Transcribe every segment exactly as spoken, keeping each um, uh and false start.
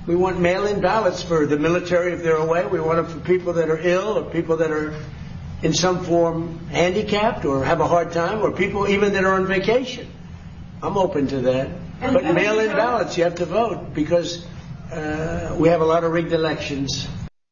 We want mail-in ballots for the military if they're away. We want them for people that are ill or people that are in some form handicapped or have a hard time, or people even that are on vacation. I'm open to that. And but mail-in ballots, you have to vote because uh, we have a lot of rigged elections.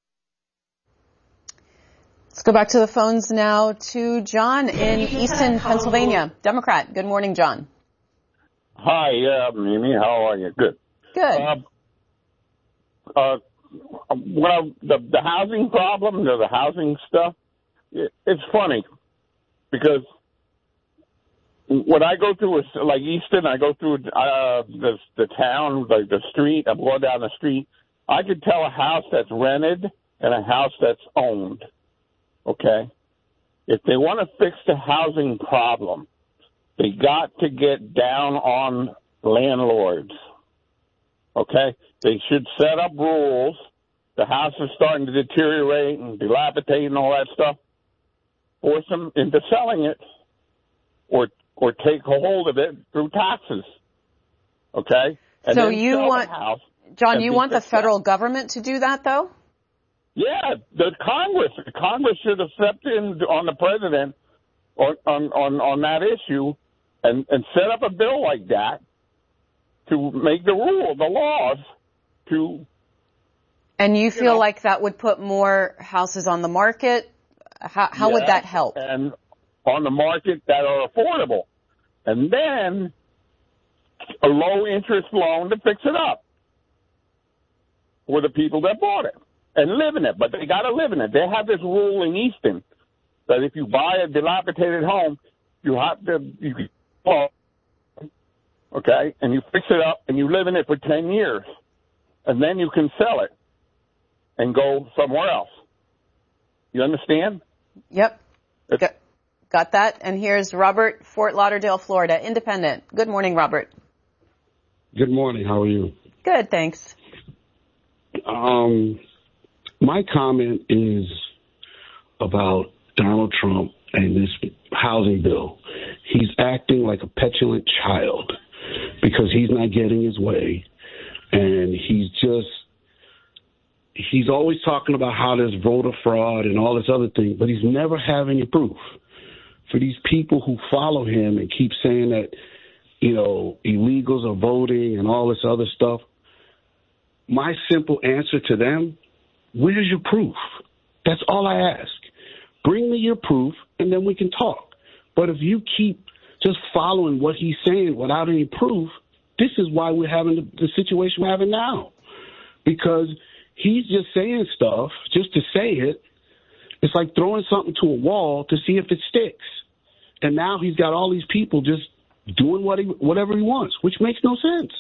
Let's go back to the phones now to John in Easton, Pennsylvania. Democrat. Good morning, John. Hi, uh, Mimi. How are you? Good. Good. Uh, uh, well, the, the housing problem, the, the housing stuff, it, it's funny because when I go through, a, like Easton, I go through uh, the, the town, like the street, I'm going down the street, I could tell a house that's rented and a house that's owned. Okay? If they want to fix the housing problem, they got to get down on landlords. Okay? They should set up rules. The house is starting to deteriorate and dilapidate and all that stuff. Force them into selling it or or take hold of it through taxes. Okay? And so you want, John, you want the federal government to do that, though? Yeah, the Congress. The Congress should have stepped in on the president on on, on, on that issue and, and set up a bill like that to make the rule, the laws to... And you feel you know, like that would put more houses on the market? How, how yeah, would that help? And on the market that are affordable. And then a low-interest loan to fix it up for the people that bought it and live in it. But they got to live in it. They have this rule in Easton that if you buy a dilapidated home, you have to, you can, okay, and you fix it up and you live in it for ten years. And then you can sell it and go somewhere else. You understand? Yep. Got, got that. And here's Robert, Fort Lauderdale, Florida, independent. Good morning, Robert. Good morning. How are you? Good, thanks. Um, my comment is about Donald Trump and this housing bill. He's acting like a petulant child because he's not getting his way. And he's just, he's always talking about how there's voter fraud and all this other thing, but he's never have any proof. For these people who follow him and keep saying that, you know, illegals are voting and all this other stuff, my simple answer to them, where's your proof? That's all I ask. Bring me your proof, and then we can talk. But if you keep just following what he's saying without any proof, this is why we're having the, the situation we're having now. Because he's just saying stuff just to say it. It's like throwing something to a wall to see if it sticks. And now he's got all these people just doing what he, whatever he wants, which makes no sense.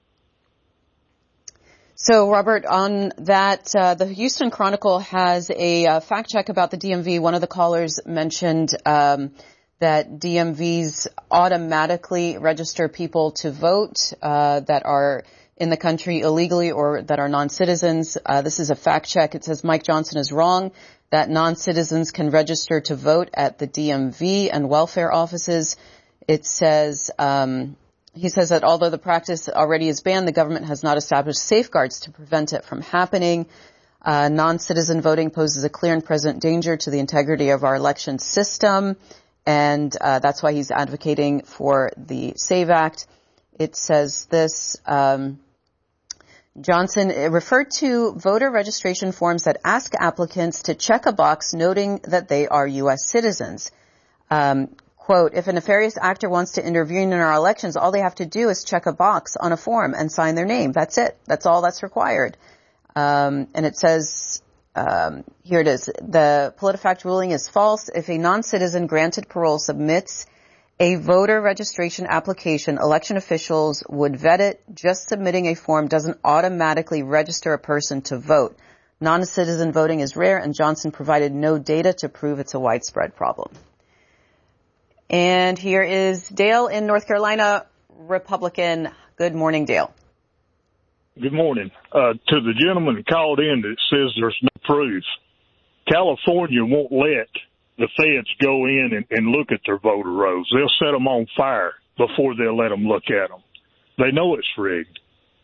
So, Robert, on that, uh, the Houston Chronicle has a uh, fact check about the D M V. One of the callers mentioned um, that D M Vs automatically register people to vote uh, that are in the country illegally or that are non-citizens. Uh, this is a fact check. It says Mike Johnson is wrong, that non-citizens can register to vote at the D M V and welfare offices. It says... Um, He says that although the practice already is banned, the government has not established safeguards to prevent it from happening. Uh, non-citizen voting poses a clear and present danger to the integrity of our election system, and uh, that's why he's advocating for the SAVE Act. It says this, um, Johnson referred to voter registration forms that ask applicants to check a box noting that they are U S citizens. Um, Quote, if a nefarious actor wants to intervene in our elections, all they have to do is check a box on a form and sign their name. That's it. That's all that's required. Um, and it says, um, here it is, the PolitiFact ruling is false. If a non-citizen granted parole submits a voter registration application, election officials would vet it. Just submitting a form doesn't automatically register a person to vote. Non-citizen voting is rare, and Johnson provided no data to prove it's a widespread problem. And here is Dale in North Carolina, Republican. Good morning, Dale. Good morning. Uh, to the gentleman that called in that says there's no proof, California won't let the feds go in and, and look at their voter rolls. They'll set them on fire before they'll let them look at them. They know it's rigged.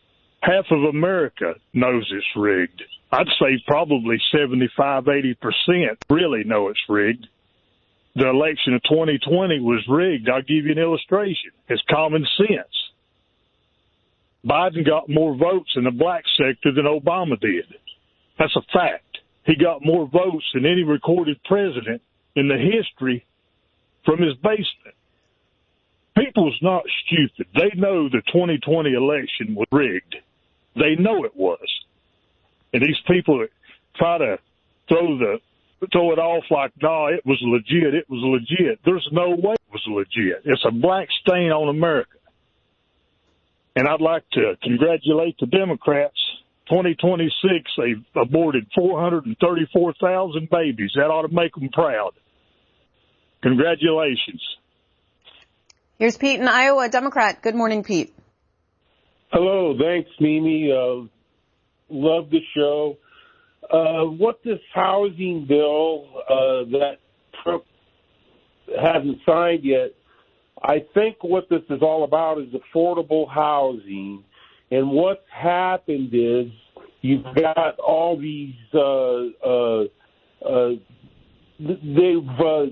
half of America knows it's rigged. I'd say probably seventy-five, eighty percent really know it's rigged. The election of twenty twenty was rigged. I'll give you an illustration. It's common sense. Biden got more votes in the black sector than Obama did. That's a fact. He got more votes than any recorded president in the history from his basement. People's not stupid. They know the twenty twenty election was rigged. They know it was. And these people that try to throw the throw it off like, no, it was legit, it was legit. There's no way it was legit. It's a black stain on America. And I'd like to congratulate the Democrats. twenty twenty-six, they've aborted four hundred thirty-four thousand babies. That ought to make them proud. Congratulations. Here's Pete in Iowa, Democrat. Good morning, Pete. Hello. Thanks, Mimi. Uh, love the show. Uh, what this housing bill uh, that Trump hasn't signed yet, I think what this is all about is affordable housing. And what's happened is you've got all these, uh, uh, uh, they've, uh,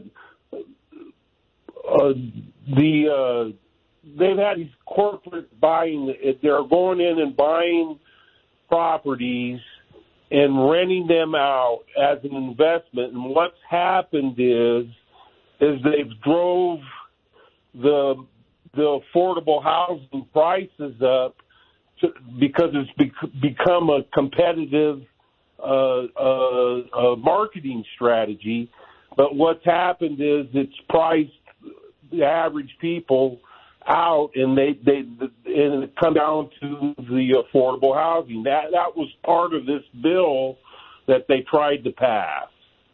uh, the, uh, they've had these corporate buying, they're going in and buying properties and renting them out as an investment. And what's happened is, is they've drove the, the affordable housing prices up to, because it's bec- become a competitive uh, uh, uh, marketing strategy. But what's happened is it's priced the average people out, and they they and it come down to the affordable housing. That that was part of this bill that they tried to pass.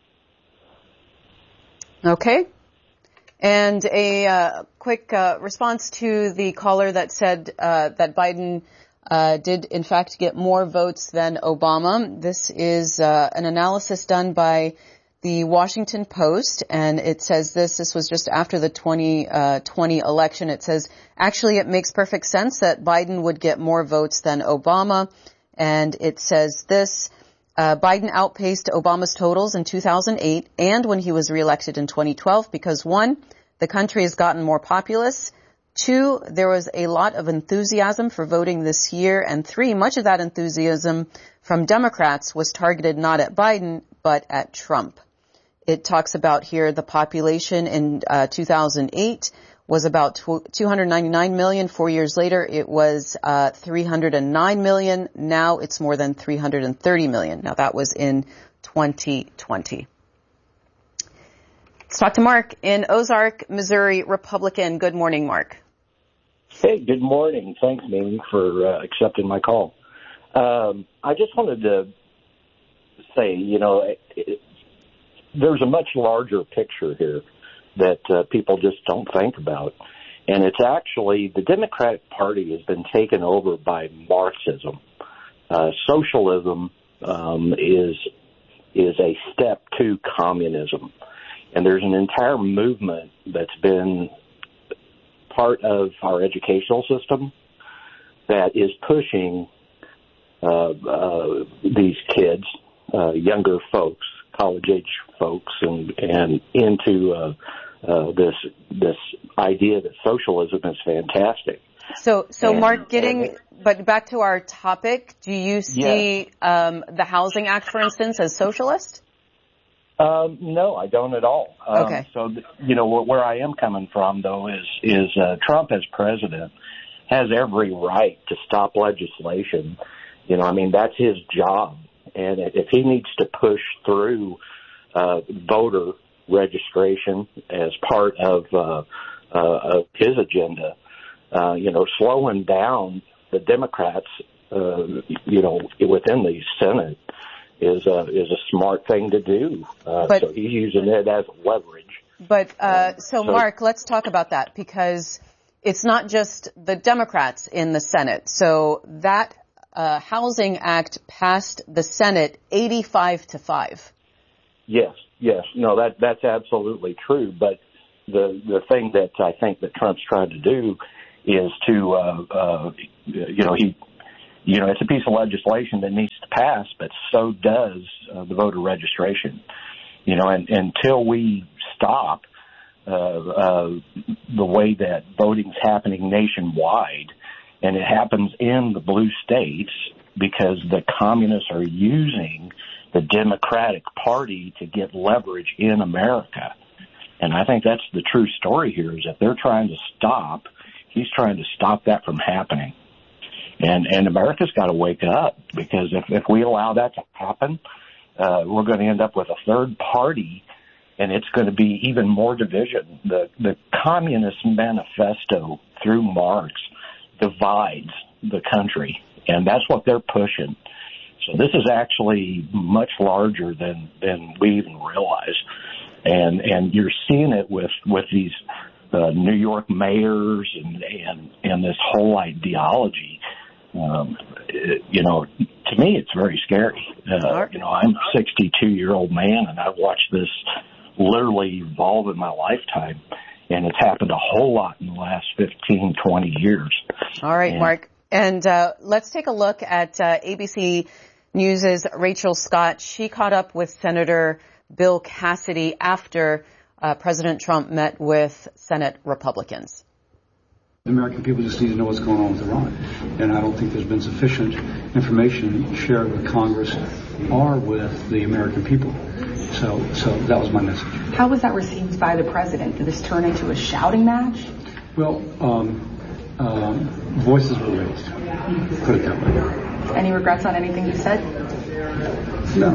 Okay. And a uh, quick uh, response to the caller that said uh, that Biden uh, did, in fact, get more votes than Obama. This is uh, an analysis done by the Washington Post, and it says this. This was just after the twenty twenty election. It says, actually, it makes perfect sense that Biden would get more votes than Obama. And it says this. Uh, Biden outpaced Obama's totals in two thousand eight and when he was reelected in twenty twelve because, one, the country has gotten more populous. Two, there was a lot of enthusiasm for voting this year. And three, much of that enthusiasm from Democrats was targeted not at Biden, but at Trump. It talks about here the population in uh, two thousand eight was about two hundred ninety-nine million. Four years later, it was uh, three hundred nine million. Now it's more than three hundred thirty million. Now that was in twenty twenty. Let's talk to Mark in Ozark, Missouri, Republican. Good morning, Mark. Hey, good morning. Thanks, Mimi, for uh, accepting my call. Um, I just wanted to say, you know, it, it, there's a much larger picture here that uh, people just don't think about. And it's actually the Democratic Party has been taken over by Marxism. Uh, socialism um, is is a step to communism. And there's an entire movement that's been part of our educational system that is pushing uh, uh, these kids, uh, younger folks, college-age folks, and, and into uh, uh, this this idea that socialism is fantastic. So, so and, Mark, getting, and, but back to our topic, do you see yes. um, the Housing Act, for instance, as socialist? Um, no, I don't at all. Um, okay. So, you know, where I am coming from, though, is is uh, Trump as president has every right to stop legislation. You know, I mean, that's his job. And if he needs to push through uh, voter registration as part of, uh, uh, of his agenda, uh, you know, slowing down the Democrats, uh, you know, within the Senate is a, is a smart thing to do. Uh, but, so he's using it as leverage. But uh, um, so, so, Mark, let's talk about that, because it's not just the Democrats in the Senate. So that uh, Housing Act passed the Senate eighty-five to five. Yes, yes. No, that that's absolutely true. But the the thing that I think that Trump's trying to do is to, uh, uh, you know, he you know, it's a piece of legislation that needs to pass, but so does uh, the voter registration. You know, and, until we stop uh, uh, the way that voting's happening nationwide, and it happens in the blue states because the communists are using the Democratic Party to get leverage in America. And I think that's the true story here, is that they're trying to stop, he's trying to stop that from happening. And, and America's got to wake up, because if, if we allow that to happen, uh, we're going to end up with a third party, and it's going to be even more division. The, the Communist Manifesto through Marx divides the country, and that's what they're pushing. So this is actually much larger than, than we even realize. And, and you're seeing it with, with these, uh, New York mayors and, and, and this whole ideology. Um, it, you know, to me, it's very scary. Uh, you know, I'm a sixty-two year old man, and I've watched this literally evolve in my lifetime. And it's happened a whole lot in the last fifteen, twenty years. All right, and, Mark. And uh, let's take a look at uh, A B C News' Rachel Scott. She caught up with Senator Bill Cassidy after uh, President Trump met with Senate Republicans. The American people just need to know what's going on with Iran. And I don't think there's been sufficient information shared with Congress or with the American people. So, so that was my message. How was that received by the president? Did this turn into a shouting match? Well, um, um, voices were raised. Put it that way. Any regrets on anything you said? No.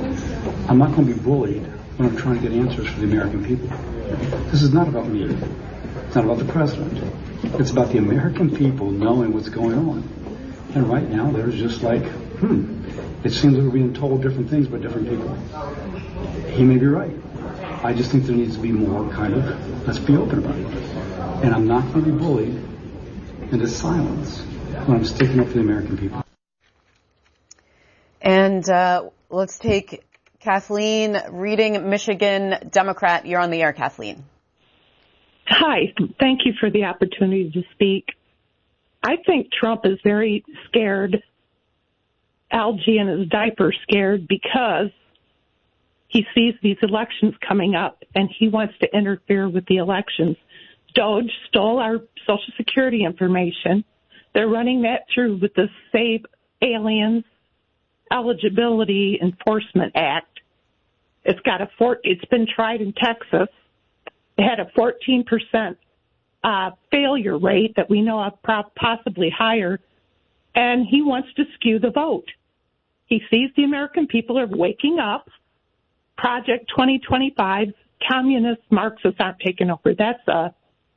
I'm not going to be bullied when I'm trying to get answers for the American people. This is not about me. It's not about the president. It's about the American people knowing what's going on. And right now, there's just like, hmm, it seems that we're being told different things by different people. He may be right. I just think there needs to be more kind of, let's be open about it. And I'm not going to be bullied into silence when I'm sticking up for the American people. And uh, let's take Kathleen Reading, Michigan Democrat. You're on the air, Kathleen. Hi. Thank you for the opportunity to speak. I think Trump is very scared, algae in his diaper scared, because he sees these elections coming up and he wants to interfere with the elections. Doge stole our Social Security information. They're running that through with the Save Aliens Eligibility Enforcement Act. It's got a four, it's been tried in Texas. It had a fourteen percent uh, failure rate that we know of, possibly higher, and he wants to skew the vote. He sees the American people are waking up. Project twenty twenty-five, communist Marxists aren't taking over. That's a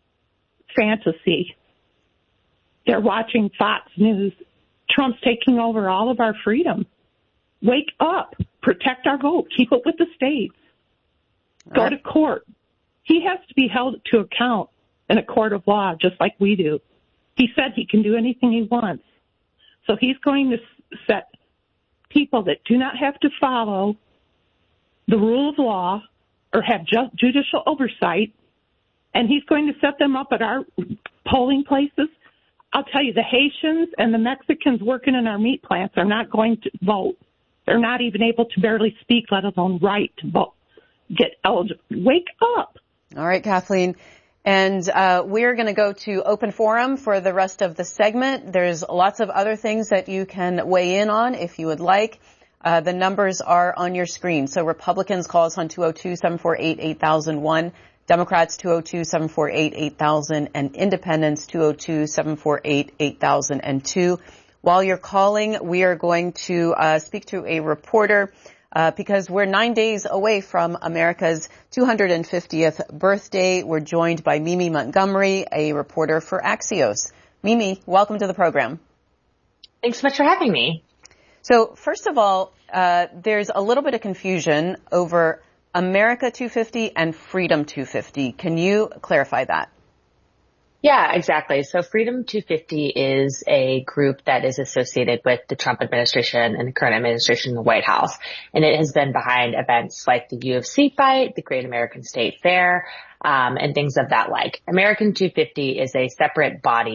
fantasy. They're watching Fox News. Trump's taking over all of our freedom. Wake up. Protect our vote. Keep it with the states. Go to court. He has to be held to account in a court of law, just like we do. He said he can do anything he wants. So he's going to set people that do not have to follow the rule of law or have just judicial oversight, and he's going to set them up at our polling places. I'll tell you, the Haitians and the Mexicans working in our meat plants are not going to vote. They're not even able to barely speak, let alone write to vote. Get eligible. Wake up. All right, Kathleen. And uh, we're going to go to open forum for the rest of the segment. There's lots of other things that you can weigh in on if you would like. Uh, the numbers are on your screen. So Republicans, call us on two oh two, seven four eight, eight thousand one. Democrats, two oh two, seven four eight, eight thousand. And Independents, two oh two, seven four eight, eight thousand two. While you're calling, we are going to uh, speak to a reporter Uh, because we're nine days away from America's two hundred fiftieth birthday. We're joined by Mimi Montgomery, a reporter for Axios. Mimi, welcome to the program. Thanks so much for having me. So first of all, uh, there's a little bit of confusion over America two fifty and Freedom two fifty. Can you clarify that? Yeah, exactly. So Freedom two fifty is a group that is associated with the Trump administration and the current administration in the White House. And it has been behind events like the U F C fight, the Great American State Fair, um, and things of that like. American two fifty is a separate body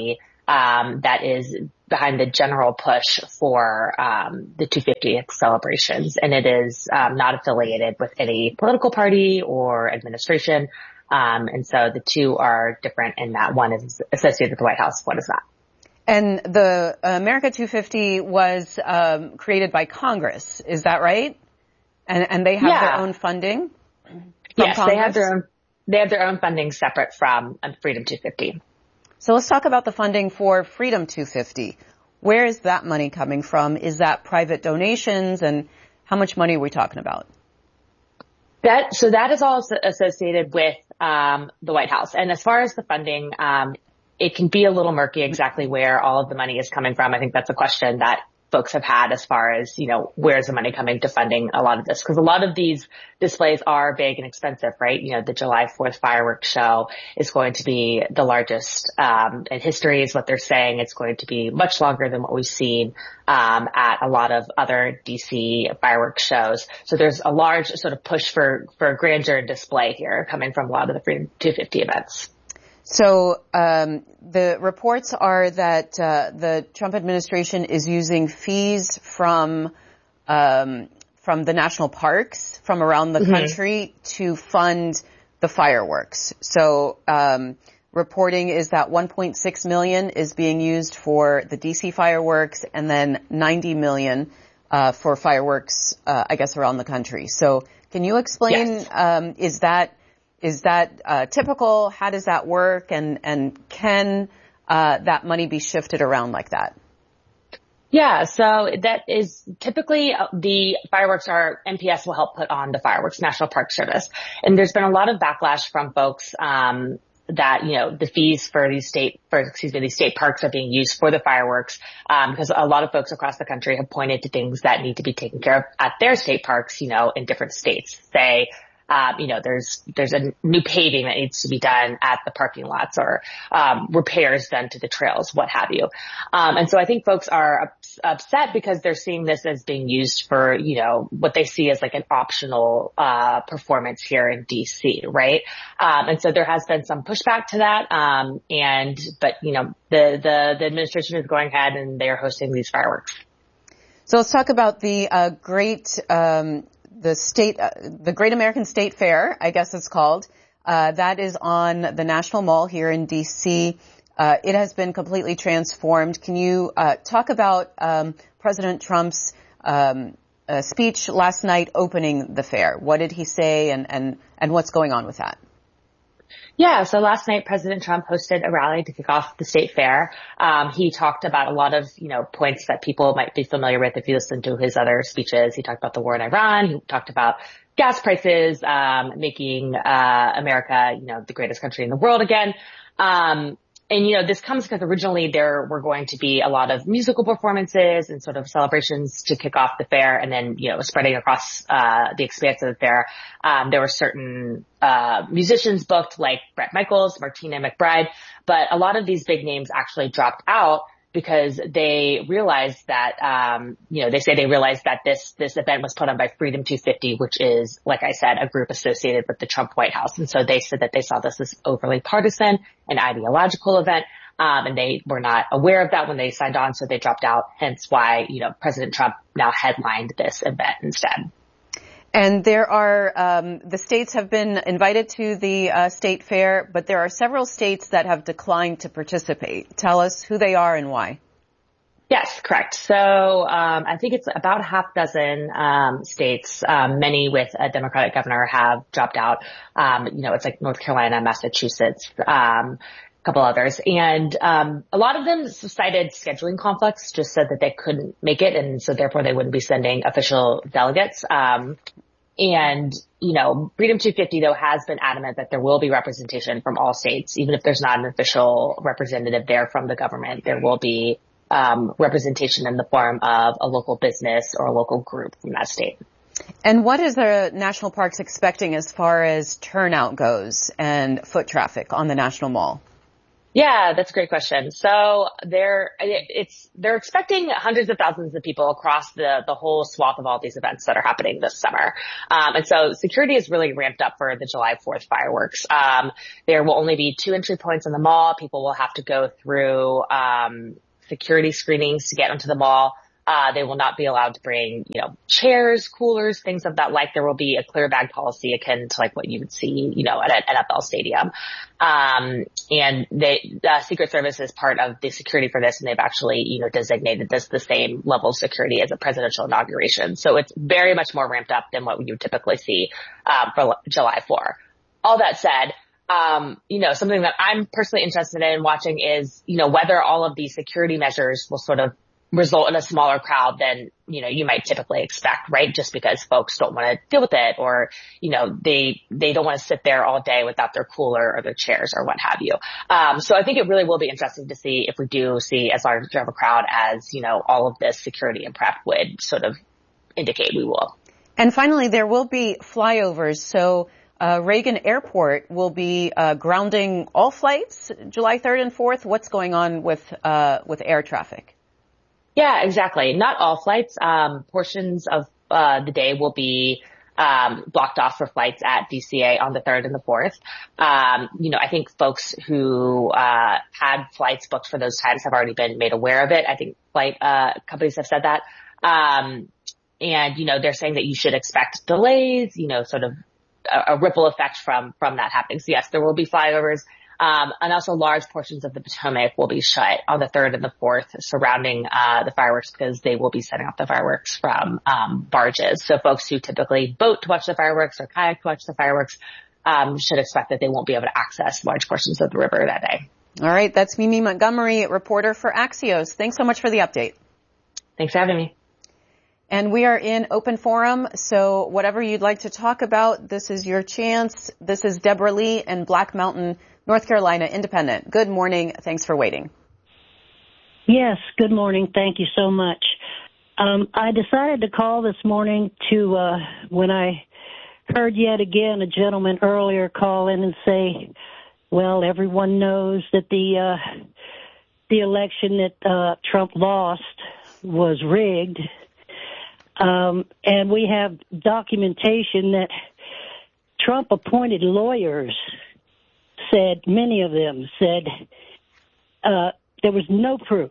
um, that is behind the general push for um, the two hundred fiftieth celebrations. And it is um, not affiliated with any political party or administration. Um, and so the two are different in that one is associated with the White House, one is not. And the America two fifty was um, created by Congress, is that right? And, and they have yeah. their own funding? Yes, Congress? they have their own. They have their own funding separate from Freedom two fifty. So let's talk about the funding for Freedom two fifty. Where is that money coming from? Is that private donations, and how much money are we talking about? That so that is all associated with um, the White House. And as far as the funding, um, it can be a little murky exactly where all of the money is coming from. I think that's a question that folks have had as far as, you know, where's the money coming to funding a lot of this? Because a lot of these displays are big and expensive, right? You know, the July fourth fireworks show is going to be the largest um, in history is what they're saying. It's going to be much longer than what we've seen um, at a lot of other D C fireworks shows. So there's a large sort of push for, for grandeur and display here coming from a lot of the Freedom two fifty events. So um, the reports are that uh, the Trump administration is using fees from um, from the national parks from around the mm-hmm. country to fund the fireworks. So um, reporting is that one point six million dollars is being used for the D C fireworks, and then ninety million dollars uh, for fireworks, uh, I guess, around the country. So can you explain? Yes. Um, is that Is that uh, typical? How does that work? And, and can uh, that money be shifted around like that? Yeah, so that is typically uh, the fireworks are, N P S will help put on the fireworks, National Park Service. And there's been a lot of backlash from folks um, that, you know, the fees for these state, for, excuse me, these state parks are being used for the fireworks um, because a lot of folks across the country have pointed to things that need to be taken care of at their state parks, you know, in different states. Say, Um, you know, there's, there's a new paving that needs to be done at the parking lots or, um, repairs done to the trails, what have you. Um, and so I think folks are ups- upset because they're seeing this as being used for, you know, what they see as like an optional, uh, performance here in D C, right? Um, and so there has been some pushback to that. Um, and, but, you know, the, the, the administration is going ahead and they're hosting these fireworks. So let's talk about the, uh, great, um, the state, uh, the Great American State Fair, I guess it's called. Uh, that is on the National Mall here in D C. Uh, it has been completely transformed. Can you uh, talk about um, President Trump's um, uh, speech last night opening the fair? What did he say, and, and, and what's going on with that? Yeah, so last night President Trump hosted a rally to kick off the state fair. Um, he talked about a lot of, you know, points that people might be familiar with if you listen to his other speeches. He talked about the war in Iran. He talked about gas prices, um, making, uh, America, you know, the greatest country in the world again. Um, And, you know, this comes because originally there were going to be a lot of musical performances and sort of celebrations to kick off the fair. And then, you know, spreading across, uh, the expanse of the fair. Um, there were certain, uh, musicians booked like Bret Michaels, Martina McBride, but a lot of these big names actually dropped out because they realized that, um, you know, they say they realized that this, this event was put on by Freedom two fifty, which is, like I said, a group associated with the Trump White House. And so they said that they saw this as overly partisan and ideological event. Um, and they were not aware of that when they signed on. So they dropped out. Hence why, you know, President Trump now headlined this event instead. And there are, um, the states have been invited to the uh, state fair, but there are several states that have declined to participate. Tell us who they are and why. Yes, correct. So um, I think it's about a half dozen um, states, um, many with a Democratic governor, have dropped out. Um, you know, it's like North Carolina, Massachusetts, um, a couple others. And um, a lot of them cited scheduling conflicts, just said that they couldn't make it, and so therefore they wouldn't be sending official delegates. Um, and, you know, Freedom two fifty, though, has been adamant that there will be representation from all states. Even if there's not an official representative there from the government, there will be um, representation in the form of a local business or a local group from that state. And what is the national parks expecting as far as turnout goes and foot traffic on the National Mall? Yeah, that's a great question. So they're it's they're expecting hundreds of thousands of people across the the whole swath of all these events that are happening this summer. Um, and so security is really ramped up for the July fourth fireworks. Um, there will only be two entry points in the mall. People will have to go through um, security screenings to get into the mall. Uh, they will not be allowed to bring, you know, chairs, coolers, things of that like. There will be a clear bag policy akin to like what you would see, you know, at an N F L stadium. Um, and they, the Secret Service is part of the security for this, and they've actually, you know, designated this the same level of security as a presidential inauguration. So it's very much more ramped up than what you typically see, um, for July fourth. All that said, Um, you know, something that I'm personally interested in watching is, you know, whether all of these security measures will sort of result in a smaller crowd than, you know, you might typically expect, right? Just because folks don't want to deal with it, or, you know, they, they don't want to sit there all day without their cooler or their chairs or what have you. Um, so I think it really will be interesting to see if we do see as large of a crowd as, you know, all of this security and prep would sort of indicate we will. And finally, there will be flyovers. So, uh, Reagan Airport will be, uh, grounding all flights July third and fourth. What's going on with, uh, with air traffic? Yeah, exactly. Not all flights. Um, portions of uh, the day will be um, blocked off for flights at D C A on the third and the fourth. Um, you know, I think folks who uh, had flights booked for those times have already been made aware of it. I think flight uh, companies have said that. Um, and, you know, they're saying that you should expect delays, you know, sort of a, a ripple effect from from that happening. So, yes, there will be flyovers. Um, and also large portions of the Potomac will be shut on the third and the fourth surrounding, uh, the fireworks, because they will be setting off the fireworks from, um, barges. So folks who typically boat to watch the fireworks or kayak to watch the fireworks, um, should expect that they won't be able to access large portions of the river that day. All right. That's Mimi Montgomery, reporter for Axios. Thanks so much for the update. Thanks for having me. And we are in open forum, so whatever you'd like to talk about, this is your chance. This is Deborah Lee in Black Mountain, North Carolina Independent. Good morning. Thanks for waiting. Yes, good morning. Thank you so much. Um, I decided to call this morning to, uh, when I heard yet again a gentleman earlier call in and say, well, everyone knows that the, uh, the election that, uh, Trump lost was rigged. Um, and we have documentation that Trump appointed lawyers said, many of them said, uh, there was no proof,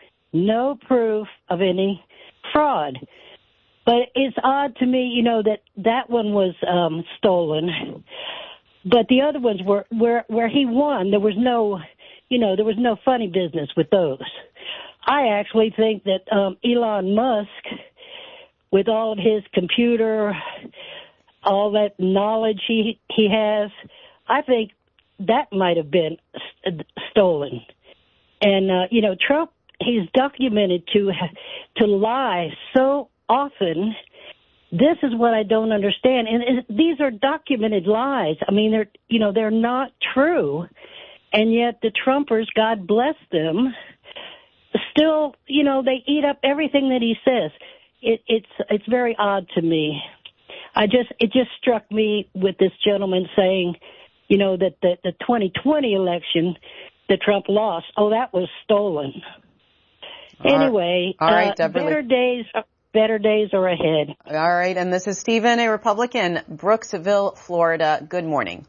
no proof of any fraud. But it's odd to me, you know, that that one was, um, stolen. But the other ones were where, where he won. There was no, you know, there was no funny business with those. I actually think that, um, Elon Musk, with all of his computer, all that knowledge he he has, I think that might have been st- stolen. And, uh, you know, Trump, he's documented to to lie so often. This is what I don't understand. And, and these are documented lies. I mean, they're, you know, they're not true. And yet the Trumpers, God bless them, still, you know, they eat up everything that he says. It, it's it's very odd to me. I just it just struck me with this gentleman saying, you know, that the, the twenty twenty election that Trump lost, oh, that was stolen. All anyway, right. All right, uh, better days better days are ahead. All right, and this is Stephen, a Republican, Brooksville, Florida. Good morning.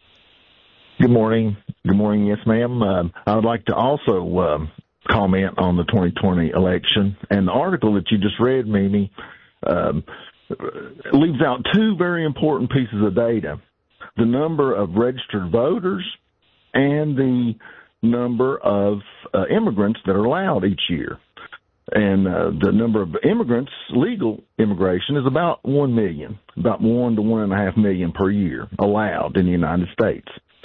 Good morning. Good morning. Yes, ma'am. Um, I would like to also um, comment on the twenty twenty election. And the article that you just read, Mimi, um, leaves out two very important pieces of data. The number of registered voters and the number of uh, immigrants that are allowed each year. And uh, the number of immigrants, legal immigration, is about one million, about one to one and a half million per year allowed in the United States.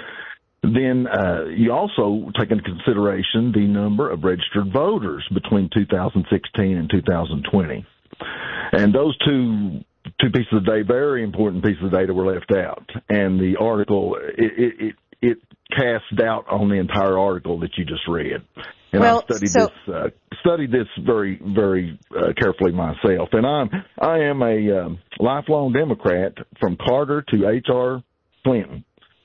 Then uh, you also take into consideration the number of registered voters between two thousand sixteen and two thousand twenty. And those two two pieces of data, very important pieces of data, were left out. And the article, it, it, it, it casts doubt on the entire article that you just read. And well, I studied so- this uh, studied this very, very uh, carefully myself. And I'm I am a um, lifelong Democrat from Carter to H R Clinton.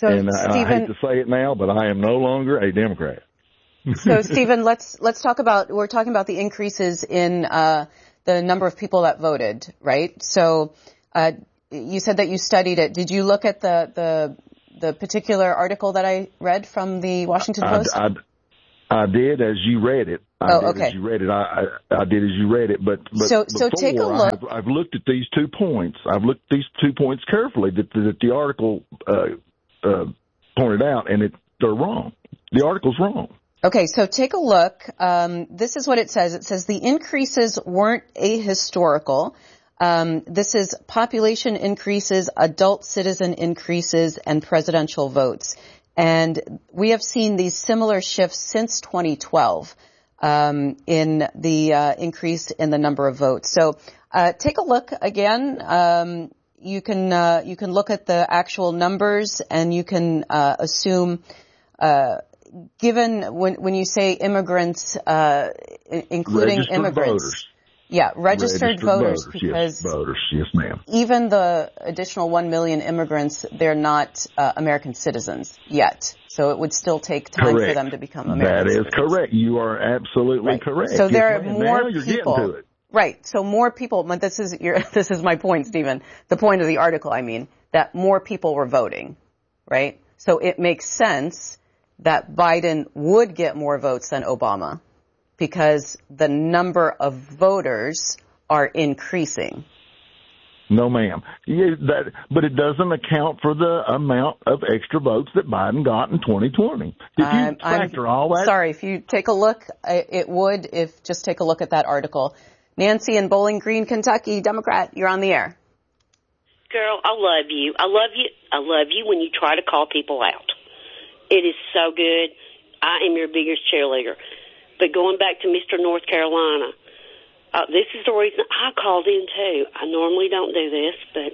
So, and I, Stephen, I hate to say it now, but I am no longer a Democrat. So, Stephen, let's let's talk about, we're talking about the increases in uh, the number of people that voted, right? So, uh, you said that you studied it. Did you look at the the, the particular article that I read from the Washington Post? I, I, I did as you read it. I oh, did okay. As you read it, I, I, I did as you read it. But, but so, so take a look. I've, I've looked at these two points. I've looked at these two points carefully that, that the article uh, uh, pointed out, and it, they're wrong. The article's wrong. Okay, so take a look. Um, this is what it says. It says the increases weren't ahistorical. Um, this is population increases, adult citizen increases, and presidential votes. And we have seen these similar shifts since twenty twelve. Um, in the uh, increase in the number of votes. So uh, take a look again. Um, you can uh, you can look at the actual numbers, and you can uh, assume, uh, given when when you say immigrants, uh, including registered immigrants, voters. yeah, registered, registered voters, voters, because yes, voters, yes, ma'am. Even the additional one million immigrants, they're not uh, American citizens yet. So it would still take time correct. for them to become American That is citizens. correct. You are absolutely right. correct. So there yes, are ma'am. more now you're people. Getting to it. Right. So more people, but this is your, this is my point, Stephen. The point of the article, I mean, that more people were voting, right? So it makes sense that Biden would get more votes than Obama because the number of voters are increasing. No, ma'am. Yeah, that, but it doesn't account for the amount of extra votes that Biden got in twenty twenty. If you I'm, factor I'm all that. Sorry, if you take a look, it would. If just take a look at that article. Nancy in Bowling Green, Kentucky, Democrat, you're on the air. Girl, I love you. I love you. I love you when you try to call people out. It is so good. I am your biggest cheerleader. But going back to Mister North Carolina. Uh, this is the reason I called in, too. I normally don't do this, but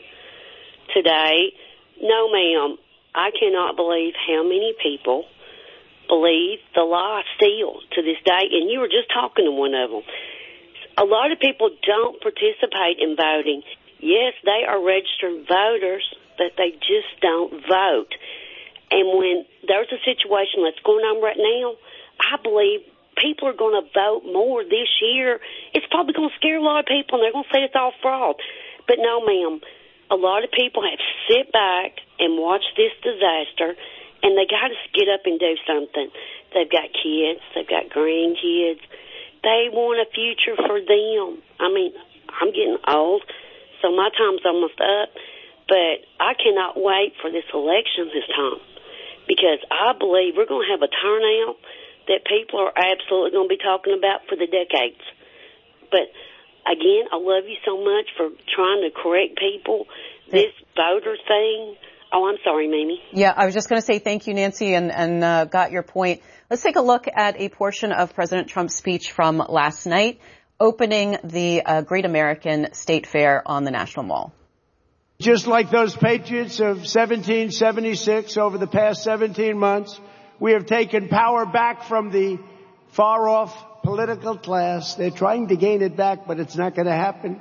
today, no, ma'am, I cannot believe how many people believe the lie still to this day, and you were just talking to one of them. A lot of people don't participate in voting. Yes, they are registered voters, but they just don't vote. And when there's a situation that's going on right now, I believe people are going to vote more this year. It's probably going to scare a lot of people, and they're going to say it's all fraud. But no, ma'am, a lot of people have to sit back and watch this disaster, and they got to get up and do something. They've got kids. They've got grandkids. They want a future for them. I mean, I'm getting old, so my time's almost up, but I cannot wait for this election this time because I believe we're going to have a turnout that people are absolutely going to be talking about for the decades. But, again, I love you so much for trying to correct people. This voter thing, oh, I'm sorry, Mimi. Yeah, I was just going to say thank you, Nancy, and, and uh, got your point. Let's take a look at a portion of President Trump's speech from last night, opening the uh, Great American State Fair on the National Mall. Just like those patriots of seventeen seventy-six over the past seventeen months, we have taken power back from the far-off political class. They're trying to gain it back, but it's not going to happen.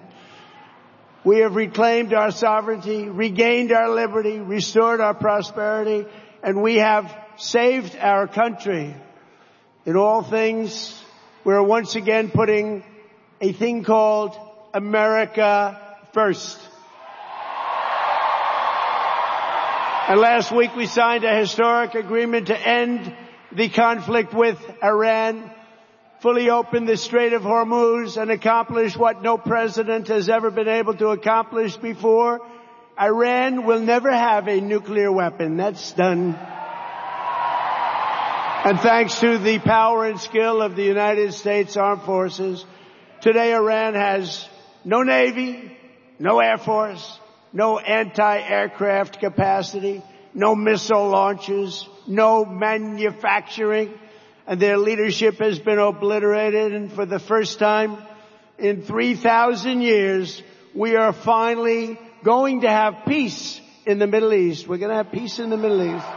We have reclaimed our sovereignty, regained our liberty, restored our prosperity, and we have saved our country. In all things, we're once again putting a thing called America first. And last week we signed a historic agreement to end the conflict with Iran, fully open the Strait of Hormuz, and accomplish what no president has ever been able to accomplish before. Iran will never have a nuclear weapon. That's done. And thanks to the power and skill of the United States Armed Forces, today Iran has no Navy, no Air Force, no anti-aircraft capacity, no missile launches, no manufacturing, and their leadership has been obliterated. And for the first time in three thousand years, we are finally going to have peace in the Middle East. We're going to have peace in the Middle East.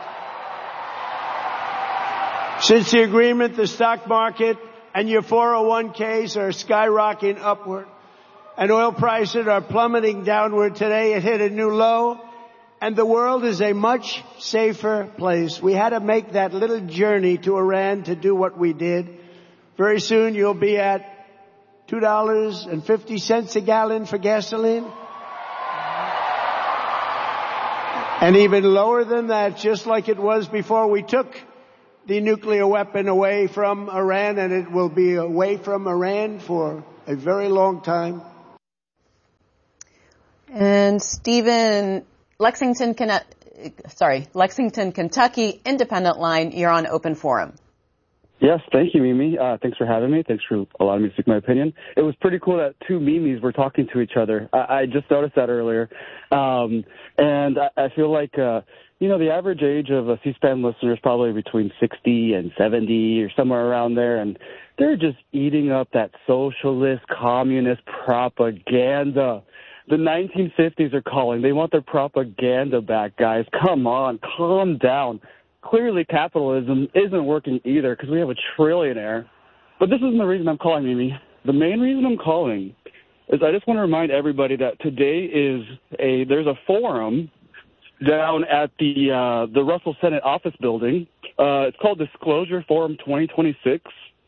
Since the agreement, the stock market and your four oh one k's are skyrocketing upward, and oil prices are plummeting downward. Today it hit a new low. and the world is a much safer place. We had to make that little journey to Iran to do what we did. Very soon you'll be at two dollars and fifty cents a gallon for gasoline. And even lower than that, just like it was before we took the nuclear weapon away from Iran, and it will be away from Iran for a very long time. And Stephen, Lexington, sorry, Lexington, Kentucky, Independent Line, you're on Open Forum. Yes, thank you, Mimi. Uh, thanks for having me. Thanks for allowing me to speak my opinion. It was pretty cool that two Mimis were talking to each other. I, I just noticed that earlier. Um, and I, I feel like, uh, you know, the average age of a C-SPAN listener is probably between sixty and seventy or somewhere around there. And they're just eating up that socialist, communist propaganda. The nineteen fifties are calling. They want their propaganda back, guys. Come on, calm down. Clearly, capitalism isn't working either because we have a trillionaire. But this isn't the reason I'm calling, Mimi. The main reason I'm calling is I just want to remind everybody that today is a there's a forum down at the uh, the Russell Senate office building. Uh, it's called Disclosure Forum twenty twenty-six.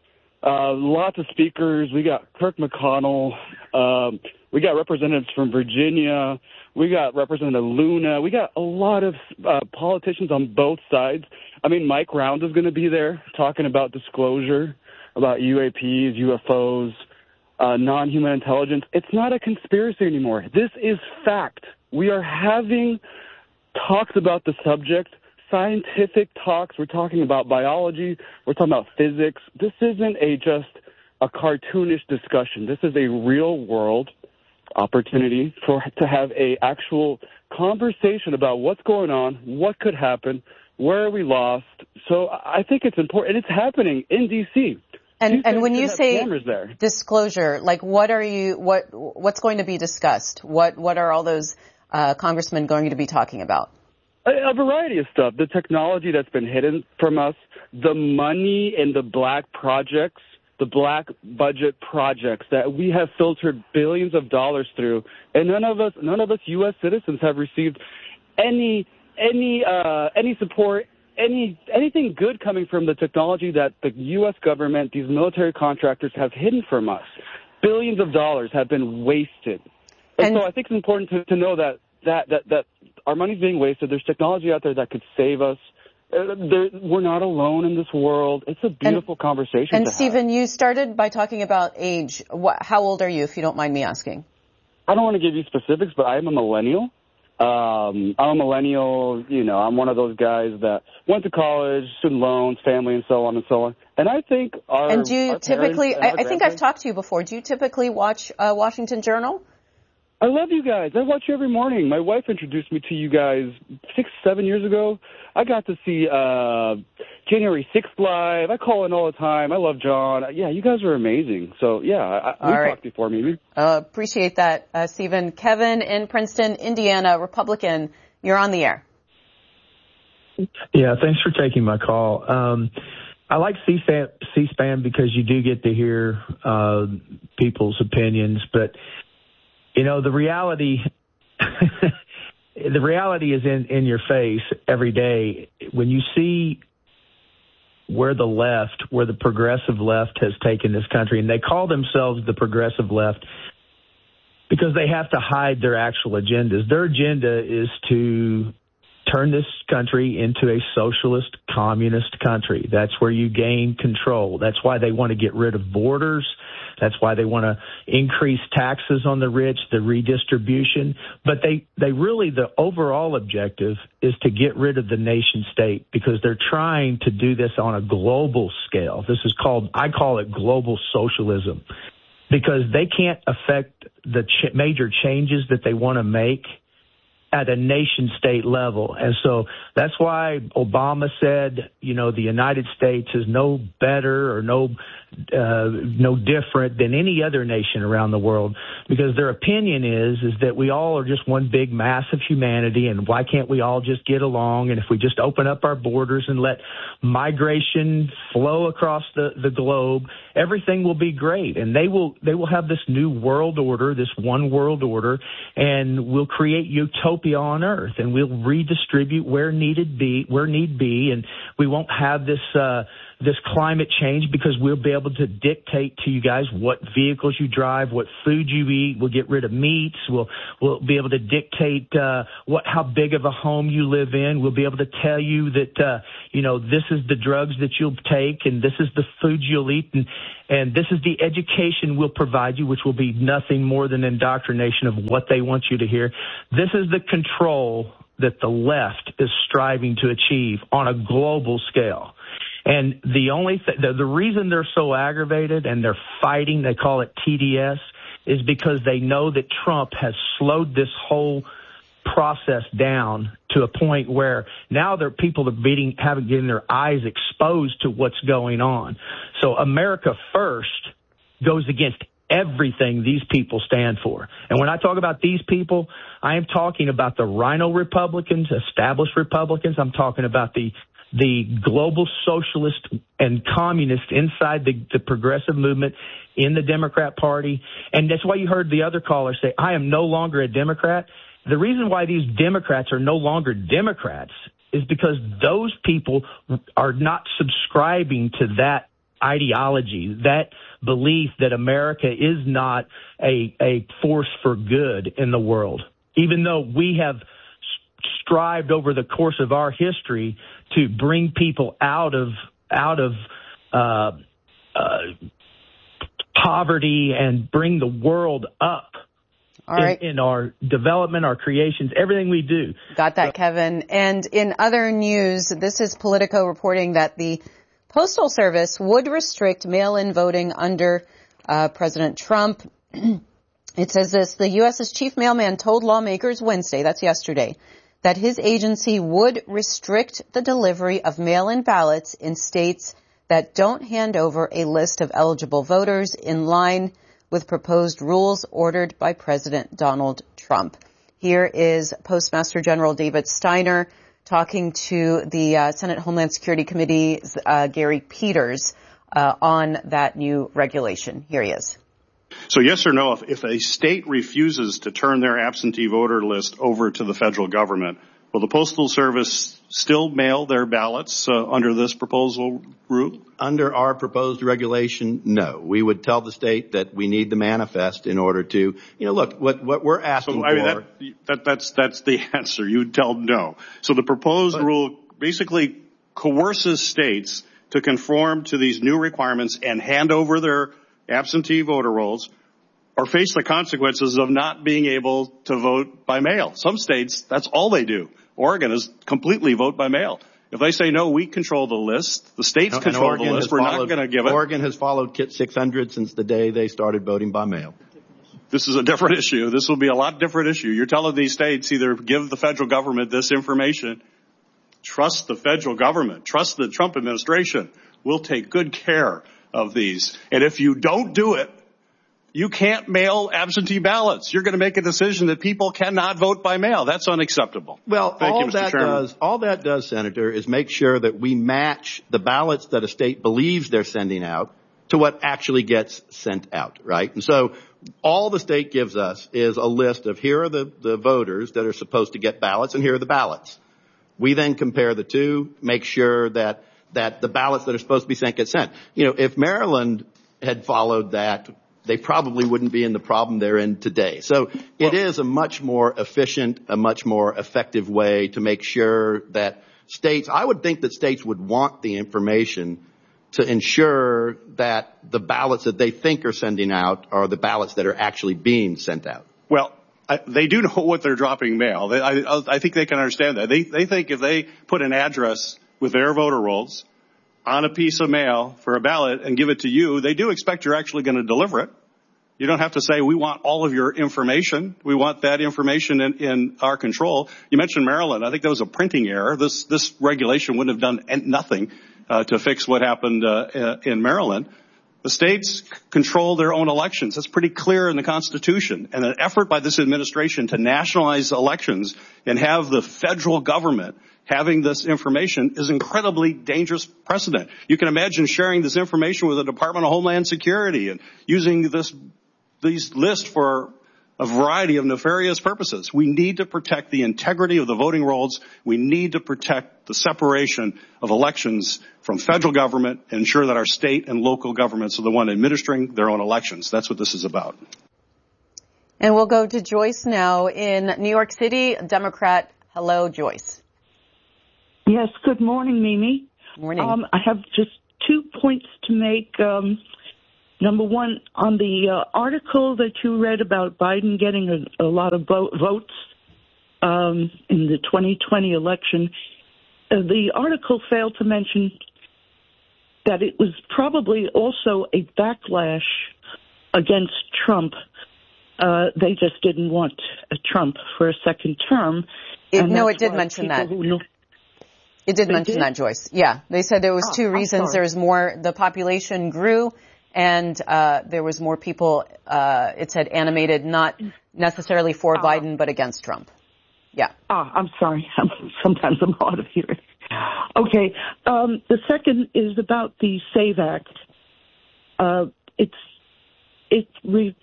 Uh, lots of speakers. We got Kirk McConnell. Um, we got representatives from Virginia. We got Representative Luna. We got a lot of uh, politicians on both sides. I mean, Mike Round is going to be there talking about disclosure, about U A Ps, U F Os, uh, non-human intelligence. It's not a conspiracy anymore. This is fact. We are having talks about the subject, scientific talks. We're talking about biology. We're talking about physics. This isn't a just a cartoonish discussion. This is a real-world opportunity for to have a actual conversation about what's going on, what could happen, where are we lost. So I think it's important, and it's happening in D C. And and when you say disclosure, like what are you what what's going to be discussed? What what are all those uh, congressmen going to be talking about? A, a variety of stuff. The technology that's been hidden from us, the money in the black projects, the black budget projects that we have filtered billions of dollars through, and none of us, none of us U S citizens have received any, any, uh, any support, any, anything good coming from the technology that the U S government, these military contractors have hidden from us. Billions of dollars have been wasted, and, and so I think it's important to, to know that that that that our money's being wasted. There's technology out there that could save us. Uh, there, we're not alone in this world. It's a beautiful and, conversation. And to Stephen, have. you started by talking about age. What, how old are you, if you don't mind me asking? I don't want to give you specifics, but I am a millennial. Um, I'm a millennial. You know, I'm one of those guys that went to college, student loans, family, and so on and so on. And I think our and do you our typically? I, I think I've talked to you before. Do you typically watch uh, Washington Journal? I love you guys. I watch you every morning. My wife introduced me to you guys six, seven years ago. I got to see uh January sixth live. I call in all the time. I love John. Yeah, you guys are amazing. So, yeah, I, we right. talked before, maybe. Uh, appreciate that, uh, Stephen. Kevin in Princeton, Indiana, Republican. You're on the air. Yeah, thanks for taking my call. Um, I like C-SPAN, C-SPAN because you do get to hear uh, people's opinions, but you know, the reality, the reality is in, in your face every day. When you see where the left, where the progressive left has taken this country, and they call themselves the progressive left because they have to hide their actual agendas. Their agenda is to turn this country into a socialist, communist country. That's where you gain control. That's why they want to get rid of borders. That's why they want to increase taxes on the rich, the redistribution. But they, they really, the overall objective is to get rid of the nation state because they're trying to do this on a global scale. This is called, I call it global socialism, because they can't affect the ch- major changes that they want to make at a nation state level. And so that's why Obama said, you know, the United States is no better or no uh, no different than any other nation around the world, because their opinion is is that we all are just one big mass of humanity, and why can't we all just get along? And if we just open up our borders and let migration flow across the, the globe, everything will be great. And they will they will have this new world order, this one world order, and we'll create utopia utopia on earth, and we'll redistribute where needed be, where need be, and we won't have this uh, this climate change because we'll be able to dictate to you guys what vehicles you drive, what food you eat. We'll get rid of meats. We'll we'll be able to dictate uh, what how big of a home you live in. We'll be able to tell you that uh, you know this is the drugs that you'll take, and this is the foods you'll eat, and and this is the education we'll provide you, which will be nothing more than indoctrination of what they want you to hear. This is the control that the left is striving to achieve on a global scale. And the only th- the, the reason they're so aggravated and they're fighting, they call it T D S, is because they know that Trump has slowed this whole process down to a point where now their people are beating, having getting their eyes exposed to what's going on. So America First goes against everything these people stand for. And when I talk about these people, I am talking about the Rhino Republicans, established Republicans. I'm talking about the the global socialist and communist inside the, the progressive movement in the Democrat Party. And that's why you heard the other caller say, I am no longer a Democrat. The reason why these Democrats are no longer Democrats is because those people are not subscribing to that ideology, that belief that America is not a, a force for good in the world, even though we have strived over the course of our history to bring people out of out of uh, uh, poverty and bring the world up. All right. in, in our development, our creations, everything we do. Got that, Kevin. And in other news, this is Politico reporting that the Postal Service would restrict mail-in voting under uh, President Trump. It says this: the U S's chief mailman told lawmakers Wednesday, that's yesterday, that his agency would restrict the delivery of mail-in ballots in states that don't hand over a list of eligible voters in line with proposed rules ordered by President Donald Trump. Here is Postmaster General David Steiner talking to the uh, Senate Homeland Security Committee's uh, Gary Peters uh, on that new regulation. Here he is. So yes or no, if, if a state refuses to turn their absentee voter list over to the federal government, will the Postal Service still mail their ballots uh, under this proposal rule? Under our proposed regulation, no. We would tell the state that we need the manifest in order to, you know, look, what, what we're asking so, I mean, for. That, that, that's, that's the answer. You would tell no. So the proposed but, rule basically coerces states to conform to these new requirements and hand over their absentee voter rolls or face the consequences of not being able to vote by mail. Some states, that's all they do. Oregon is completely vote by mail. If they say, no, we control the list, the states no, control the list, we're followed, not going to give it. Oregon has followed Kit six hundred since the day they started voting by mail. This is a different issue. This will be a lot different issue. You're telling these states either give the federal government this information, trust the federal government, trust the Trump administration. We'll take good care of these. And if you don't do it, you can't mail absentee ballots. You're going to make a decision that people cannot vote by mail. That's unacceptable. Well, Thank all you, Mister that Chairman. does, all that does, Senator, is make sure that we match the ballots that a state believes they're sending out to what actually gets sent out, right? And so all the state gives us is a list of here are the, the voters that are supposed to get ballots and here are the ballots. We then compare the two, make sure that, that the ballots that are supposed to be sent get sent. You know, if Maryland had followed that, they probably wouldn't be in the problem they're in today. So it is a much more efficient, a much more effective way to make sure that states, I would think that states would want the information to ensure that the ballots that they think are sending out are the ballots that are actually being sent out. Well, I, they do know what they're dropping mail. They, I, I think they can understand that. They, they think if they put an address with their voter rolls on a piece of mail for a ballot and give it to you, they do expect you're actually going to deliver it. You don't have to say, we want all of your information. We want that information in, in our control. You mentioned Maryland. I think that was a printing error. This, this regulation wouldn't have done nothing uh, to fix what happened uh, in Maryland. The states control their own elections. That's pretty clear in the Constitution. And an effort by this administration to nationalize elections and have the federal government having this information is incredibly dangerous precedent. You can imagine sharing this information with the Department of Homeland Security and using this these lists for a variety of nefarious purposes. We need to protect the integrity of the voting rolls. We need to protect the separation of elections from federal government and ensure that our state and local governments are the one administering their own elections. That's what this is about. And we'll go to Joyce now in New York City, Democrat. Hello, Joyce. Yes, good morning, Mimi. Morning. Um, I have just two points to make. Um, number one, on the uh, article that you read about Biden getting a, a lot of vo- votes um, in the twenty twenty election, uh, the article failed to mention that it was probably also a backlash against Trump. Uh, they just didn't want a Trump for a second term. It, no, it did mention that. Who, it did mention did? that, Joyce. Yeah, they said there was oh, two reasons. There was more, the population grew, and uh, there was more people, uh, it said animated, not necessarily for uh, Biden, but against Trump. Yeah. Ah, I'm sorry. Sometimes I'm hard of hearing. Okay. Um, the second is about the SAVE Act. Uh, it's, it, we,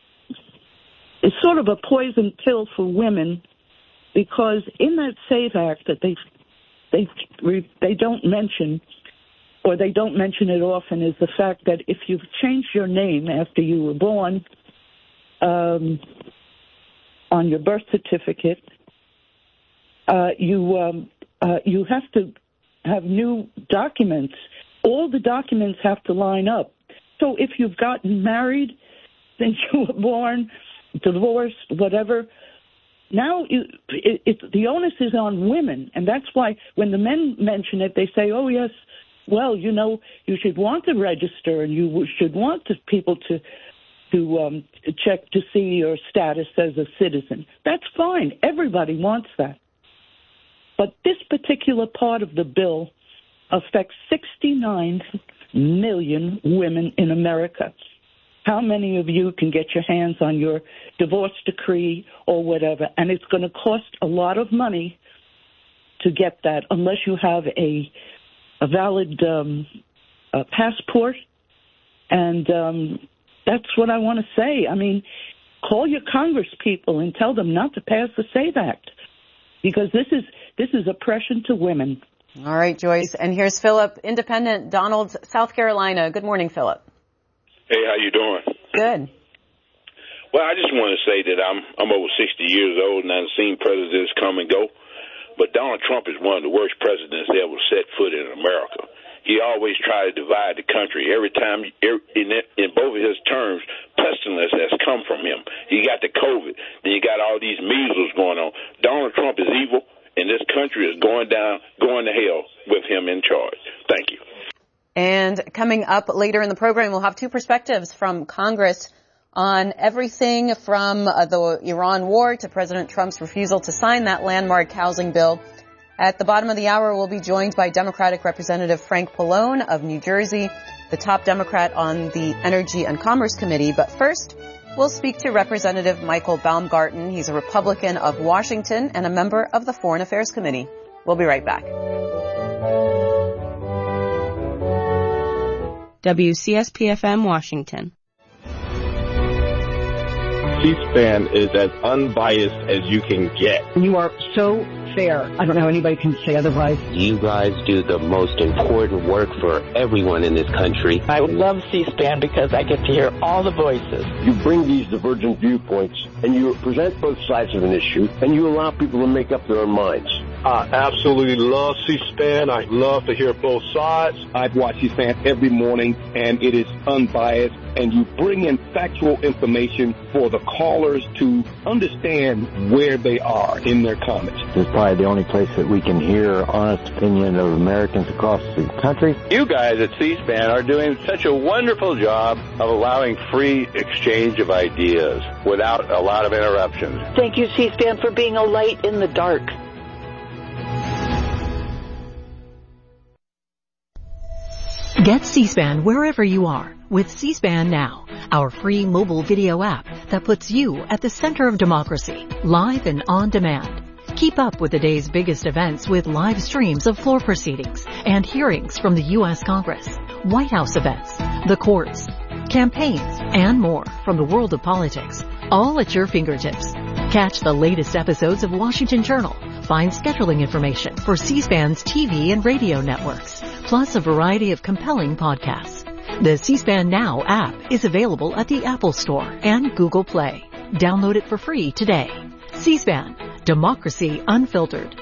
it's sort of a poison pill for women, because in that SAVE Act that they they they don't mention, or they don't mention it often, is the fact that if you've changed your name after you were born um, on your birth certificate, uh, you um, uh, you have to have new documents. All the documents have to line up. So if you've gotten married since you were born, divorced, whatever, now you, it, it, the onus is on women. And that's why when the men mention it, they say, oh, yes, well, you know, you should want to register and you should want to, people to to, um, to check to see your status as a citizen. That's fine. Everybody wants that. But this particular part of the bill affects sixty-nine million women in America. How many of you can get your hands on your divorce decree or whatever? And it's going to cost a lot of money to get that unless you have a a valid um, a passport. And um, that's what I want to say. I mean, call your Congress people and tell them not to pass the SAVE Act, because this is this is oppression to women. All right, Joyce. And here's Philip, Independent, Donald, South Carolina. Good morning, Philip. Hey, how you doing? Good. Well, I just want to say that I'm I'm over sixty years old and I've seen presidents come and go, but Donald Trump is one of the worst presidents that ever set foot in America. He always tried to divide the country. Every time, in, in both of his terms, pestilence has come from him. He got the COVID, then you got all these measles going on. Donald Trump is evil, and this country is going down, going to hell with him in charge. Thank you. And coming up later in the program, we'll have two perspectives from Congress on everything from uh, the Iran war to President Trump's refusal to sign that landmark housing bill. At the bottom of the hour, we'll be joined by Democratic Representative Frank Pallone of New Jersey, the top Democrat on the Energy and Commerce Committee. But first, we'll speak to Representative Michael Baumgarten. He's a Republican of Washington and a member of the Foreign Affairs Committee. We'll be right back. W C S P F M Washington. C-SPAN is as unbiased as you can get. You are so fair. I don't know how anybody can say otherwise. You guys do the most important work for everyone in this country. I love C-SPAN because I get to hear all the voices. You bring these divergent viewpoints and you present both sides of an issue and you allow people to make up their own minds. I absolutely love C-SPAN. I love to hear both sides. I've watched C-SPAN every morning, and it is unbiased, and you bring in factual information for the callers to understand where they are in their comments. This is probably the only place that we can hear honest opinion of Americans across the country. You guys at C-SPAN are doing such a wonderful job of allowing free exchange of ideas without a lot of interruptions. Thank you, C-SPAN, for being a light in the dark. Get C-SPAN wherever you are with C-SPAN Now, our free mobile video app that puts you at the center of democracy, live and on demand. Keep up with the day's biggest events with live streams of floor proceedings and hearings from the U S Congress, White House events, the courts, campaigns, and more from the world of politics. all at your fingertips. Catch the latest episodes of Washington Journal. Find scheduling information for C-SPAN's T V and radio networks, plus a variety of compelling podcasts. The C-SPAN Now app is available at the Apple Store and Google Play. Download it for free today. C-SPAN, Democracy Unfiltered.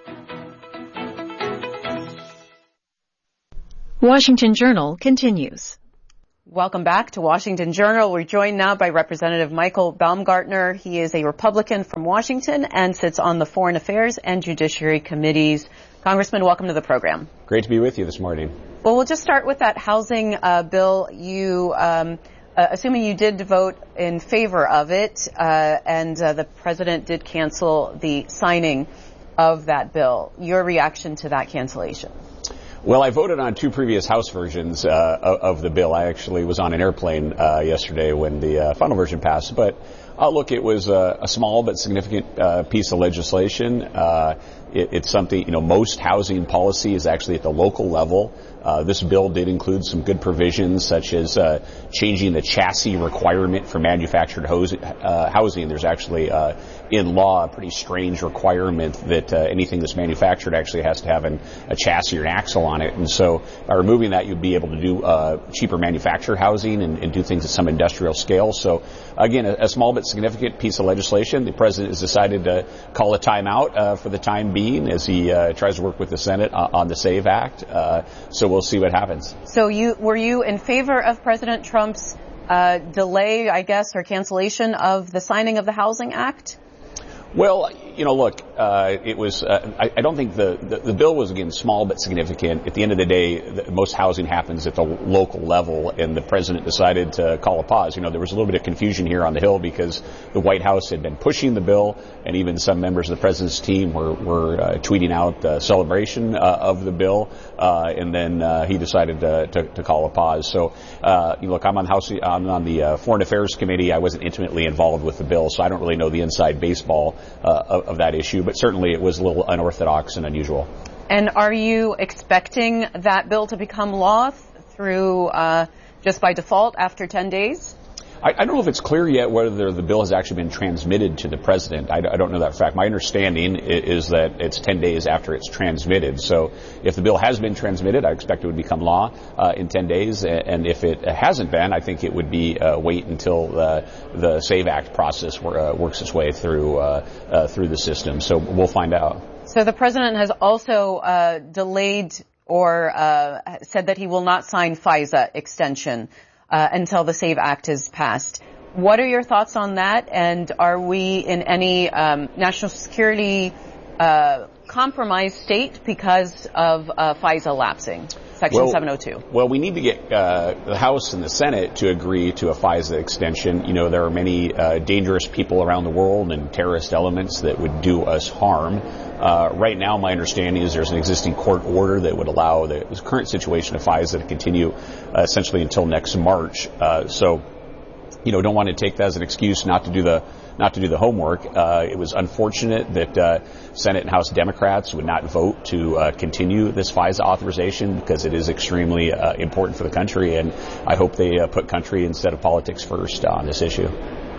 Washington Journal continues. Welcome back to Washington Journal. We're joined now by Representative Michael Baumgartner. He is a Republican from Washington and sits on the Foreign Affairs and Judiciary Committees. Congressman, welcome to the program. Great to be with you this morning. Well, we'll just start with that housing uh, bill. You, um, uh, assuming you did vote in favor of it, uh, and uh, the president did cancel the signing of that bill. Your reaction to that cancellation? Well, I voted on two previous House versions uh, of the bill. I actually was on an airplane uh, yesterday when the uh, final version passed. But uh, look, it was a, a small but significant uh, piece of legislation. Uh, it, it's something, you know, most housing policy is actually at the local level. Uh, this bill did include some good provisions, such as uh, changing the chassis requirement for manufactured hos- uh, housing. There's actually, uh, in law, a pretty strange requirement that uh, anything that's manufactured actually has to have an, a chassis or an axle on it. And so by removing that, you'd be able to do uh, cheaper manufactured housing and, and do things at some industrial scale. So, again, a, a small but significant piece of legislation. The president has decided to call a timeout uh, for the time being as he uh, tries to work with the Senate on, on the SAVE Act. Uh, so we'll see what happens. So you were you in favor of President Trump's uh, delay, I guess, or cancellation of the signing of the Housing Act? Well, you know, look, uh, it was, uh, I, I don't think the, the, the bill was, again, small but significant. At the end of the day, the, most housing happens at the local level, and the president decided to call a pause. You know, there was a little bit of confusion here on the Hill because the White House had been pushing the bill, and even some members of the president's team were, were uh, tweeting out the celebration uh, of the bill, uh, and then uh, he decided to, to, to call a pause. So, uh, you know, look, I'm on, House, I'm on the uh, Foreign Affairs Committee. I wasn't intimately involved with the bill, so I don't really know the inside baseball Uh, of, of that issue, but certainly it was a little unorthodox and unusual. And are you expecting that bill to become law through uh, just by default after ten days? I, I don't know if it's clear yet whether the bill has actually been transmitted to the president. I, I don't know that fact. My understanding is that it's ten days after it's transmitted. So if the bill has been transmitted, I expect it would become law uh, in ten days. And if it hasn't been, I think it would be uh, wait until uh, the SAVE Act process uh, works its way through uh, uh, through the system. So we'll find out. So the president has also uh, delayed or uh, said that he will not sign FISA extension Uh, until the SAVE Act is passed. What are your thoughts on that? And are we in any um, national security uh, compromised state because of uh, FISA lapsing, Section well, seven oh two? Well, we need to get uh, the House and the Senate to agree to a FISA extension. You know, there are many uh, dangerous people around the world and terrorist elements that would do us harm. Uh, right now, my understanding is there's an existing court order that would allow the current situation of FISA to continue uh, essentially until next March. Uh, so, you know, don't want to take that as an excuse not to do the not to do the homework. Uh, it was unfortunate that uh, Senate and House Democrats would not vote to uh, continue this FISA authorization because it is extremely uh, important for the country, and I hope they uh, put country instead of politics first on this issue.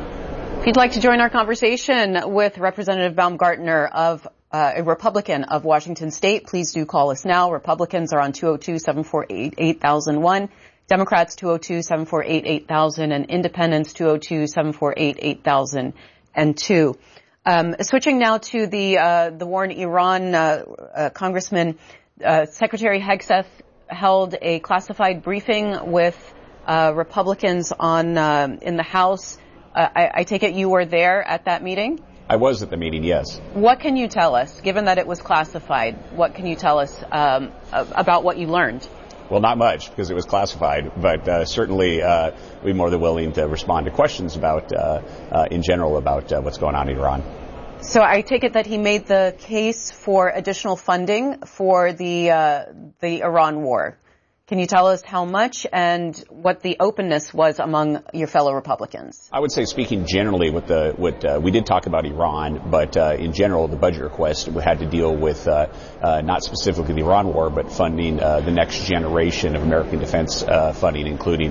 If you'd like to join our conversation with Representative Baumgartner of Uh, a Republican of Washington State, please do call us now. Republicans are on two oh two, seven four eight, eight thousand one, Democrats two oh two, seven four eight, eight thousand, and Independents two oh two, seven four eight, eight thousand two. Um, switching now to the uh, the war in Iran, uh, uh, Congressman uh, Secretary Hegseth held a classified briefing with uh, Republicans on uh, in the House. Uh, I, I take it you were there at that meeting? I was at the meeting, yes. What can you tell us, given that it was classified? What can you tell us um, about what you learned? Well, not much, because it was classified, but uh, certainly uh, we'd be more than willing to respond to questions about, uh, uh, in general, about uh, what's going on in Iran. So I take it that he made the case for additional funding for the uh, the Iran war. Can you tell us how much and what the openness was among your fellow Republicans? I would say, speaking generally, with the what uh, we did talk about Iran, but uh, in general, the budget request had to deal with uh, uh, not specifically the Iran war, but funding uh, the next generation of American defense uh, funding, including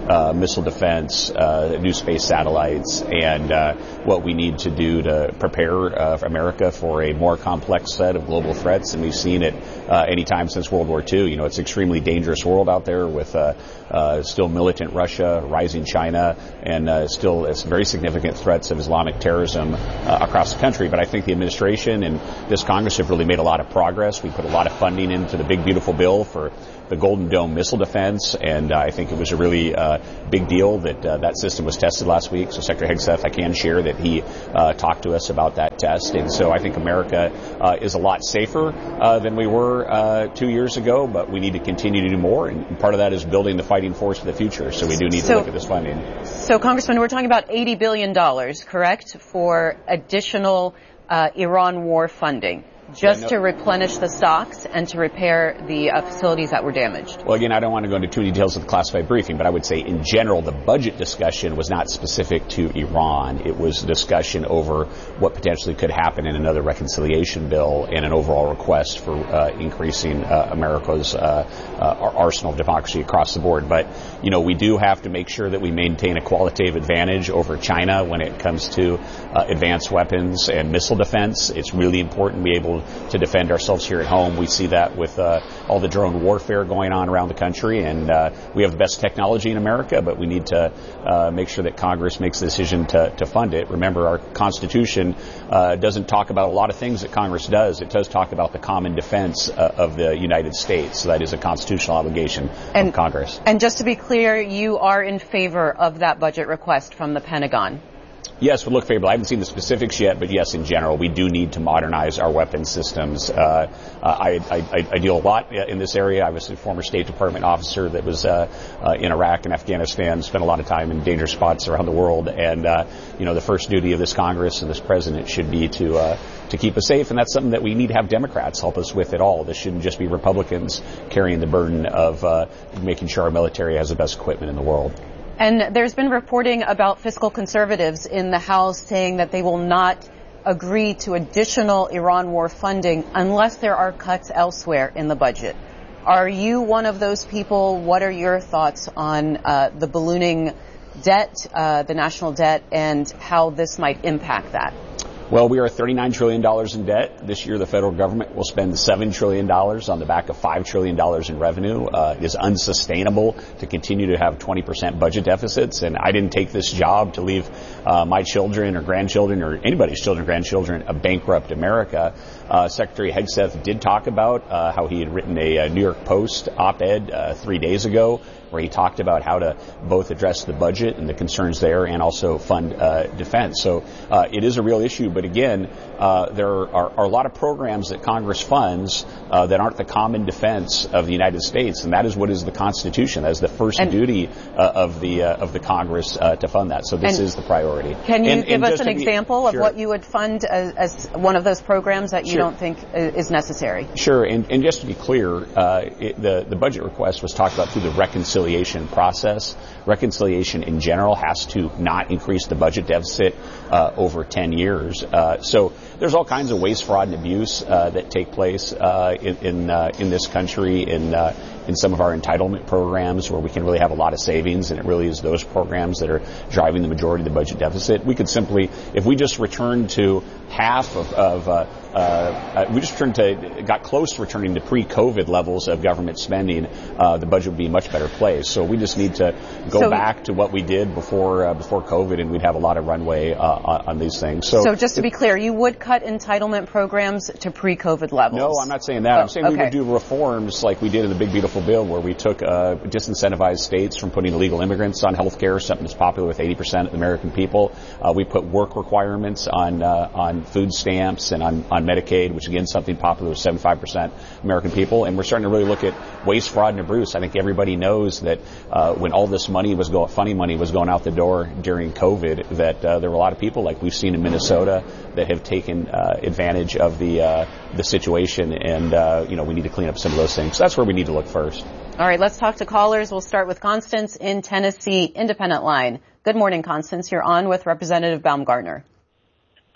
uh, missile defense, uh, new space satellites, and uh, what we need to do to prepare uh, America for a more complex set of global threats than we've seen it uh, any time since World War Two. You know, it's an extremely dangerous world out there with uh, uh, still militant Russia, rising China, and uh, still uh, very significant threats of Islamic terrorism uh, across the country. But I think the administration and this Congress have really made a lot of progress. We put a lot of funding into the big, beautiful bill for the Golden Dome missile defense, and uh, I think it was a really uh, big deal that uh, that system was tested last week. So Secretary Hegseth, I can share that he uh, talked to us about that test, and so I think America uh, is a lot safer uh, than we were uh, two years ago, but we need to continue to do more, and part of that is building the fighting force for the future, so we do need so, to look at this funding. So, Congressman, we're talking about eighty billion dollars, correct, for additional uh, Iran war funding, just yeah, no. to replenish the stocks and to repair the uh, facilities that were damaged. Well, again, I don't want to go into too many details of the classified briefing, but I would say in general the budget discussion was not specific to Iran. It was a discussion over what potentially could happen in another reconciliation bill and an overall request for uh, increasing uh, America's uh, uh, arsenal of democracy across the board. But, you know, we do have to make sure that we maintain a qualitative advantage over China when it comes to uh, advanced weapons and missile defense. It's really important to be able to defend ourselves here at home. We see that with uh, all the drone warfare going on around the country, and uh, we have the best technology in America, but we need to uh, make sure that Congress makes the decision to, to fund it. Remember, our Constitution uh, doesn't talk about a lot of things that Congress does. It does talk about the common defense uh, of the United States. So that is a constitutional obligation and, of Congress. And just to be clear, you are in favor of that budget request from the Pentagon? Yes, would look favorable. I haven't seen the specifics yet, but yes, in general, we do need to modernize our weapons systems. Uh, uh, I, I, I deal a lot in this area. I was a former State Department officer that was uh, uh, in Iraq and Afghanistan, spent a lot of time in dangerous spots around the world. And, uh, you know, the first duty of this Congress and this president should be to uh, to keep us safe. And that's something that we need to have Democrats help us with at all. This shouldn't just be Republicans carrying the burden of uh, making sure our military has the best equipment in the world. And there's been reporting about fiscal conservatives in the House saying that they will not agree to additional Iran war funding unless there are cuts elsewhere in the budget. Are you one of those people? What are your thoughts on uh, the ballooning debt, uh, the national debt, and how this might impact that? Well, we are thirty-nine trillion dollars in debt. This year, the federal government will spend seven trillion dollars on the back of five trillion dollars in revenue. Uh, it is unsustainable to continue to have twenty percent budget deficits. And I didn't take this job to leave uh, my children or grandchildren or anybody's children or grandchildren a bankrupt America. Uh, Secretary Hegseth did talk about uh, how he had written a, a New York Post op-ed uh, three days ago where he talked about how to both address the budget and the concerns there and also fund uh, defense. So uh, it is a real issue. But again, uh, there are, are a lot of programs that Congress funds uh, that aren't the common defense of the United States, and that is what is the Constitution. That is the first and duty uh, of the uh, of the Congress uh, to fund that. So this is the priority. Can you and, give and us an be, example of sure. what you would fund as, as one of those programs that you sure. don't think is necessary? Sure. And, and just to be clear, uh, it, the the budget request was talked about through the reconciliation process. Reconciliation in general has to not increase the budget deficit uh, over ten years. Uh, so there's all kinds of waste, fraud, and abuse uh, that take place uh, in in, uh, in this country in uh, in some of our entitlement programs where we can really have a lot of savings, and it really is those programs that are driving the majority of the budget deficit. We could simply, if we just returned to half of, of uh, uh, we just returned to, got close to returning to pre-COVID levels of government spending, uh, the budget would be in a much better place. So we just need to go so, back to what we did before uh, before COVID, and we'd have a lot of runway uh, on, on these things. So, so just to be clear, you would cut entitlement programs to pre-COVID levels? No, I'm not saying that. Oh, I'm saying okay. we would do reforms like we did in the Big Beautiful Bill, where we took uh, disincentivized states from putting illegal immigrants on health care, something that's popular with eighty percent of the American people. Uh, we put work requirements on uh, on food stamps and on, on Medicaid, which again is something popular with seventy-five percent American people. And we're starting to really look at waste, fraud, and abuse. I think everybody knows that uh, when all this money was going, funny money was going out the door during COVID, that uh, there were a lot of people, like we've seen in Minnesota, that have taken uh, advantage of the uh, the situation, and uh, you know we need to clean up some of those things. So that's where we need to look first. All right, let's talk to callers. We'll start with Constance in Tennessee, Independent Line. Good morning, Constance. You're on with Representative Baumgartner.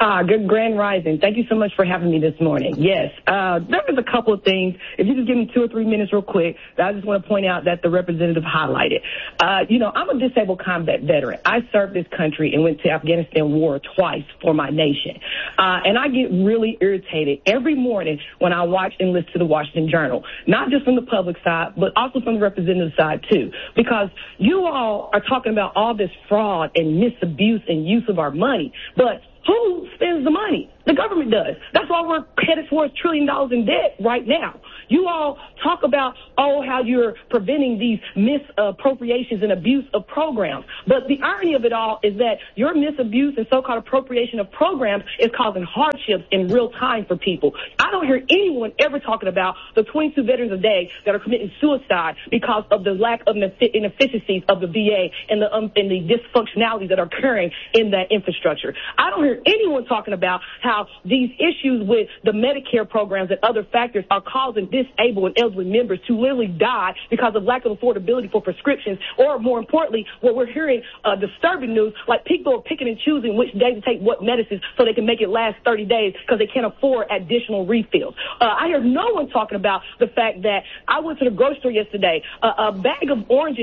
Ah, good grand rising. Thank you so much for having me this morning. Yes, uh, there was a couple of things. If you just give me two or three minutes real quick, that I just want to point out that the representative highlighted. Uh, you know, I'm a disabled combat veteran. I served this country and went to Afghanistan war twice for my nation. Uh, and I get really irritated every morning when I watch and listen to the Washington Journal, not just from the public side, but also from the representative side too, because you all are talking about all this fraud and misabuse and use of our money, but who spends the money? The government does. That's why we're headed for a trillion dollars in debt right now. You all talk about, oh, how you're preventing these misappropriations and abuse of programs. But the irony of it all is that your misabuse and so-called appropriation of programs is causing hardships in real time for people. I don't hear anyone ever talking about the twenty-two veterans a day that are committing suicide because of the lack of inefficiencies of the V A and the, um, and the dysfunctionalities that are occurring in that infrastructure. I don't hear anyone talking about how these issues with the Medicare programs and other factors are causing disabled and elderly members to literally die because of lack of affordability for prescriptions, or more importantly, what we're hearing uh, disturbing news, like people are picking and choosing which day to take what medicines so they can make it last thirty days because they can't afford additional refills. Uh, I hear no one talking about the fact that I went to the grocery store yesterday, uh, a bag of oranges